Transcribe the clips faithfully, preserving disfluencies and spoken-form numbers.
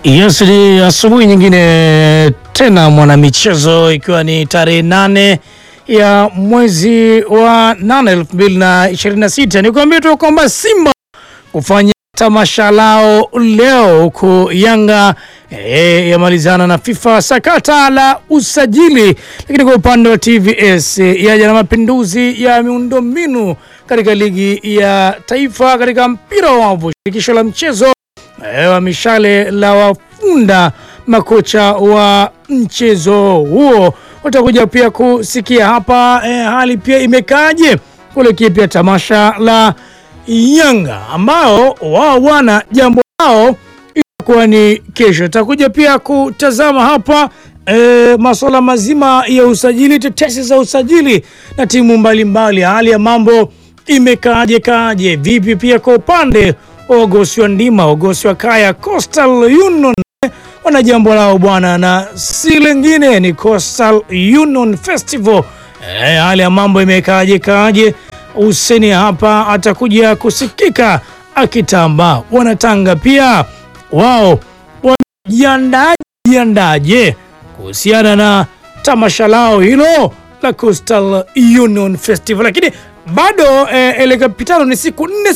Yes, ni asubuhi nyingine tena mwana michezo, ikiwa ni tarehe nane ya mwezi wa nane elfu mbili na ishirini na sita. Nikwambia tu kwamba Simba kufanya tamasha lao leo, huku Yanga e, yamalizana na FIFA sakata la usajili. Lakini kwa upande wa T V S yaja na mapinduzi ya miundombinu katika ligi ya taifa katika mpira wa wavu. Shirikisho la mchezo wa mishale la wafunda makocha wa mchezo huo. Utakuja pia kusikia hapa eh, hali pia imekaje kule kipya tamasha la Yanga ambao wao wana jambo lao itakuwa ni kesho. Utakuja pia kutazama hapa eh, masuala mazima ya usajili, tetesi za usajili na timu mbalimbali. Hali ya mambo imekaje kaje vipi pia kwa upande Ogosi wa Ndima, Ogosi wa Kaya, Coastal Union wana jambo lao bwana, na si lingine ni Coastal Union Festival. Eh, hali ya mambo imekaje kaje. Useni hapa atakuja kusikika akitamba. Wanatanga pia wao wajiandaje jiandaje kuhusiana na tamasha lao hilo la Coastal Union Festival. Lakini bado eh, ele kapitano ni siku nne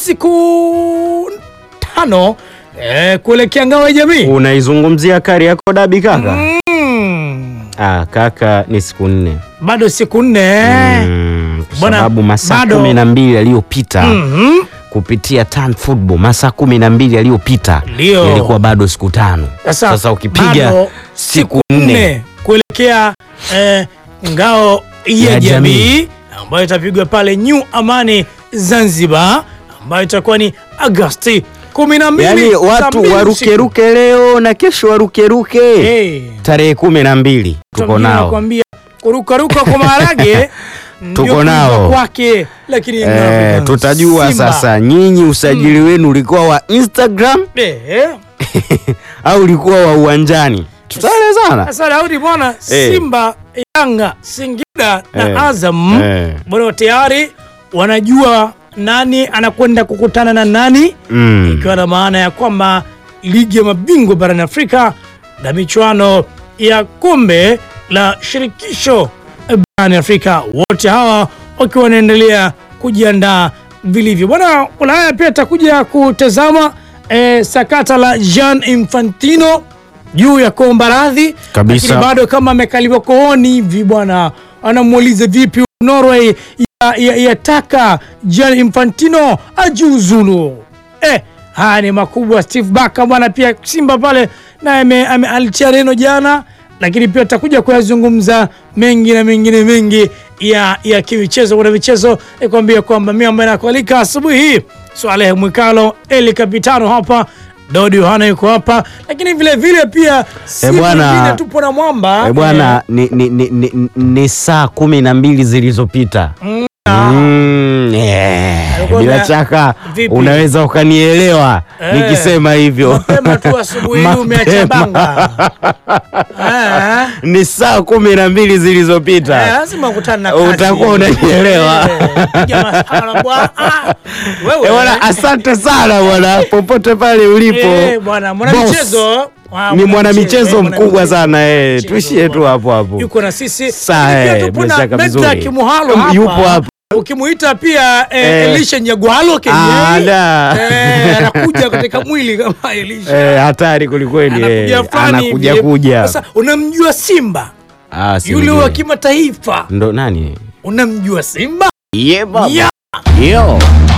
siku tano eh, kuelekea ngao ya jamii. Unaizungumzia Kariakoo Derby kaka? Mm. Ah, kaka ni siku nne. Bado siku nne. Mm, kwa sababu masaa kumi na mbili yaliyopita mm-hmm. kupitia Tan Football masaa kumi na mbili yaliyopita ilikuwa bado siku tano. Sasa, Sasa ukipiga siku nne kuelekea eh, ngao ya, ya jamii, jamii ambayo itapigwa pale New Amani Zanzibar, ambayo itakuwa ni Agosti kumi na mbili. Yaani watu waruke ruke leo na kesho waruke ruke. Hey. Tarehe kumi na mbili tuko nao. Nakwambia kuruka ruka kwa maharage tuko nao kwake, lakini eh, tutajua Simba. Sasa nyinyi usajili mm. wenu ulikuwa wa Instagram eh au ulikuwa wa uwanjani? Tutaelezana. Sasa Daudi bwana, hey. Simba, Yanga, Singida na hey. Azam hey. bwana tayari wanajua nani anakwenda kukutana na nani, mm. ikiwa na maana ya kwamba ligi ya mabingwa barani Afrika na michuano ya kombe la shirikisho barani Afrika, wote hawa wakiwa wanaendelea kujiandaa vilivyo. Bwana Ulaya pia atakuja kutazama eh, sakata la Gianni Infantino juu ya kuomba radhi, lakini bado kama amekaliwa kooni hivi bwana, anamuuliza vipi Norway ya, ya, ya taka Gianni Infantino ajiuzulu. Eh, haya ni makubwa. Steve Barker bwana pia Simba pale na alitia neno jana, lakini pia atakuja kuyazungumza mengi na mengine mengi ya ya kimichezo. Kuna michezo nikwambia kwamba mimi ambaye nakualika asubuhi hii Swaleh Mwikalo, Eli Kapitano hapa, Dodi Yohana yuko hapa, lakini vile vile pia e bwana tupo na mwamba e bwana ni, ni, ni, ni, ni saa kumi na mbili zilizopita. mm. mm, yeah. Bila shaka unaweza ukanielewa eh, nikisema hivyo. Mapema tu asubuhi umeacha banga. eh. Ni saa kumi na mbili zilizopita. Eh, lazima ukutane na kazi. Utakuwa unanielewa. Jamaa sana bwana. Wewe eh, bwana asante sana bwana popote pale ulipo. Eh bwana mwana michezo Wow, ni mwana michezo mkubwa sana eh, tuishie tu hapo hapo. Yuko na sisi. Pia tupo na Meta Kimuhalo hapa. Yupo hapa. Ukimuita pia eh, eh, Elisha Nyagwalo kenyewe eh, anakuja katika mwili kama Elisha. Eh, hatari kulikweli eh. Anakuja kuja. Sasa unamjua Simba? Ah, Simba. Yule wa kimataifa. Ndo nani? Unamjua Simba? Yeah, baba. Yeah. Yo.